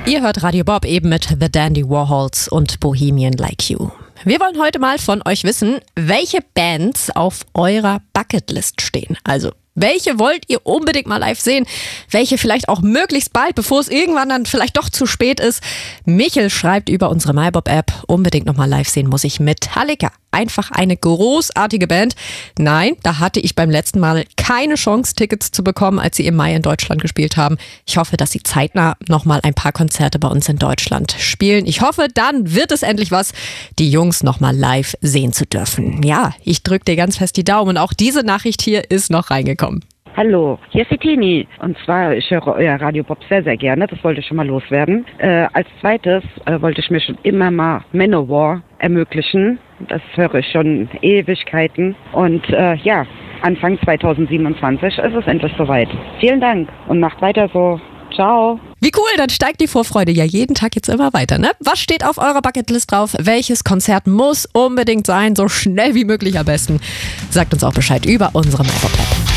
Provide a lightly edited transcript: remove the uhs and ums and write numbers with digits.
Ihr hört Radio Bob eben mit The Dandy Warhols und Bohemian Like You. Wir wollen heute mal von euch wissen, welche Bands auf eurer Bucketlist stehen. Also, welche wollt ihr unbedingt mal live sehen? Welche vielleicht auch möglichst bald, bevor es irgendwann dann vielleicht doch zu spät ist? Michel schreibt über unsere MyBob-App, unbedingt nochmal live sehen muss ich Metallica. Einfach eine großartige Band. Nein, da hatte ich beim letzten Mal keine Chance, Tickets zu bekommen, als sie im Mai in Deutschland gespielt haben. Ich hoffe, dass sie zeitnah nochmal ein paar Konzerte bei uns in Deutschland spielen. Ich hoffe, dann wird es endlich was, die Jungs nochmal live sehen zu dürfen. Ja, ich drücke dir ganz fest die Daumen. Auch diese Nachricht hier ist noch reingekommen. Hallo, hier ist die Tini. Und zwar, ich höre euer Radio Bob sehr, sehr gerne. Das wollte ich schon mal loswerden. Als zweites wollte ich mir schon immer mal Manowar ermöglichen. Das höre ich schon Ewigkeiten. Und Anfang 2027 ist es endlich soweit. Vielen Dank und macht weiter so. Ciao. Wie cool, dann steigt die Vorfreude ja jeden Tag jetzt immer weiter, ne? Was steht auf eurer Bucketlist drauf? Welches Konzert muss unbedingt sein? So schnell wie möglich am besten. Sagt uns auch Bescheid über unsere MyBob-App.